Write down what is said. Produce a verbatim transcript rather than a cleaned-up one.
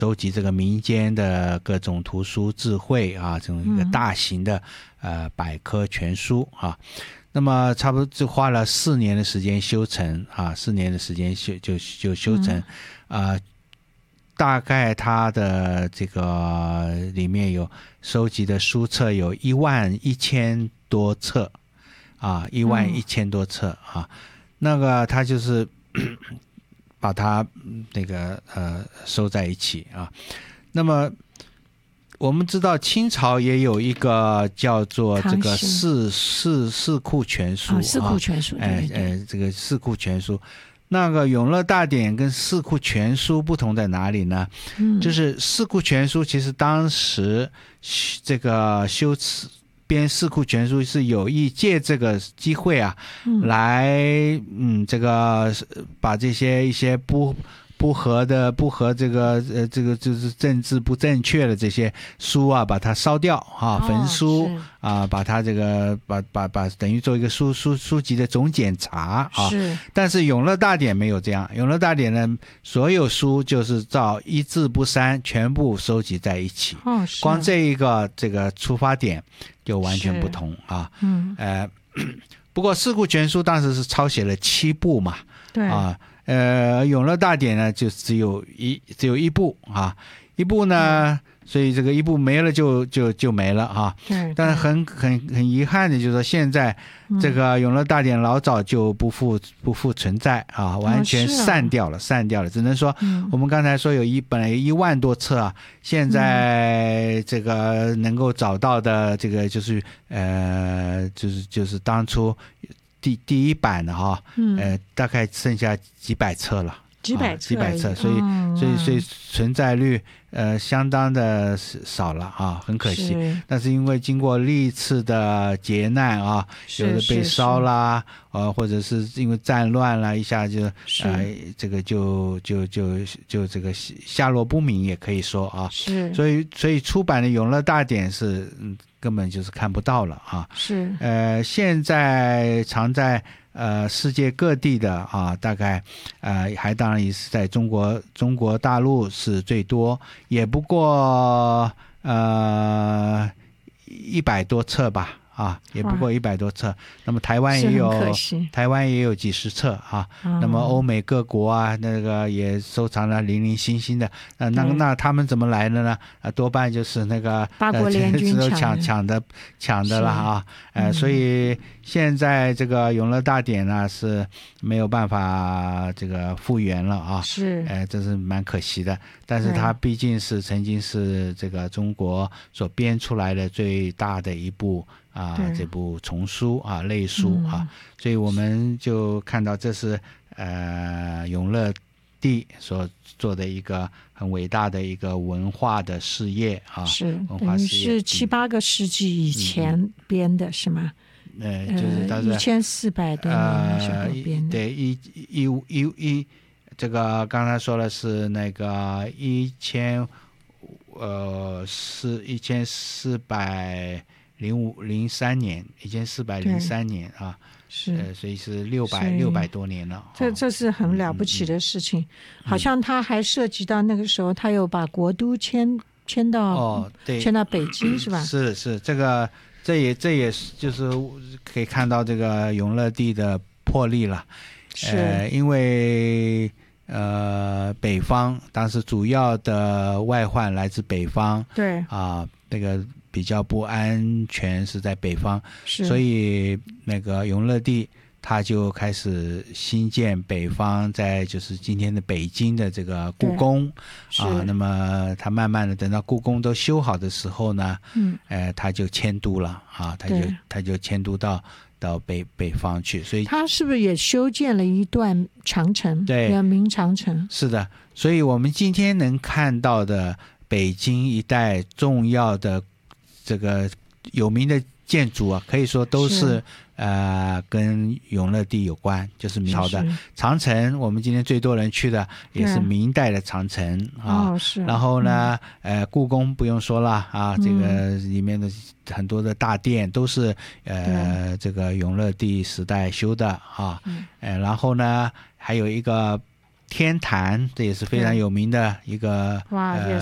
收集这个民间的各种图书智慧啊，这种一个大型的、嗯、呃百科全书啊。那么差不多就花了四年的时间修成啊，四年的时间修就就修成啊、嗯呃。大概它的这个里面有收集的书册有一万一千多册啊，一万一千多册啊。那个它就是把它那个呃收在一起啊。那么我们知道清朝也有一个叫做这个四四四库全书， 啊，四库全书， 哎哎，这个四库全书。那个永乐大典跟四库全书不同在哪里呢？嗯，就是四库全书其实当时这个修辞编四库全书是有意借这个机会啊，嗯、来嗯这个把这些一些不不合的不合这个呃这个就是政治不正确的这些书啊，把它烧掉啊，哦、焚书啊，把它这个把把把等于做一个书书书籍的总检查啊。 是。 但是永乐大典没有这样，永乐大典呢，所有书就是照一字不删，全部收集在一起。 哦，是。 光这一个这个出发点就完全不同啊。嗯。呃，不过四库全书当时是抄写了七部嘛。 对。啊。 呃，永乐大典呢，就只有一只有一部啊，一部呢，嗯、所以这个一部没了就就就没了啊。 对。 但是很很很遗憾的就是说，现在这个永乐大典老早就不复不复存在啊，完全散掉了，哦啊、散掉了。只能说，嗯、我们刚才说有一本来有一万多册啊，现在这个能够找到的这个就是呃，就是就是当初。第第一版的哈，嗯、呃，大概剩下几百册了， 几百册、啊， 几百册，所以、哦、所以所以存在率呃相当的少了啊，很可惜。但是因为经过历次的劫难啊，有的被烧啦，呃，或者是因为战乱啦，一下就呃这个就就就就这个下落不明，也可以说啊， 是。 所以所以出版的《永乐大典》是嗯。根本就是看不到了啊！ 是， 呃，现在常在呃世界各地的啊，大概呃还当然也是在中国中国大陆是最多，也不过呃一百多册吧。啊，也不过一百多册。那么台湾也有，台湾也有几十册啊。哦、那么欧美各国啊，那个也收藏了零零星星的。呃、那那他们怎么来的呢？啊，多半就是那个八国联军抢抢的抢的了啊。呃，嗯、所以现在这个永乐大典呢是没有办法这个复原了啊。 是， 呃，这是蛮可惜的。但是它毕竟是曾经是这个中国所编出来的最大的一部。啊，这部丛书啊，类书啊，嗯、所以我们就看到这是呃永乐帝所做的一个很伟大的一个文化的事业啊， 是文化事业是七八个世纪以前编的，嗯、是吗？ 呃，就是大概一千四百多年时候编的， 呃、对，一一一一这个刚才说的是那个一千呃是一千四百。零五零三年，一千四百零三年啊， 是， 呃，所以是六百六百多年了。 这这是很了不起的事情，嗯、好像他还涉及到那个时候，他有把国都迁迁到哦，对， 迁到北京是吧？ 是是，这个这也这也是就是可以看到这个永乐帝的魄力了， 是， 呃，因为呃北方当时主要的外患来自北方， 对啊，那个。比较不安全是在北方，所以那个永乐帝他就开始兴建北方，在就是今天的北京的这个故宫啊。那么他慢慢的等到故宫都修好的时候呢，嗯，呃，他就迁都了啊，他就他就迁都到到北北方去，所以他是不是也修建了一段长城？ 对， 明长城。 是的，所以我们今天能看到的北京一带重要的。这个有名的建筑啊，可以说都是, 是呃跟永乐帝有关，就是明朝的长城。我们今天最多人去的也是明代的长城啊。 哦、是然后呢，嗯、呃，故宫不用说了啊，这个里面的很多的大殿都是呃这个永乐帝时代修的啊。嗯、呃，然后呢，还有一个天坛，这也是非常有名的一个哇， 呃也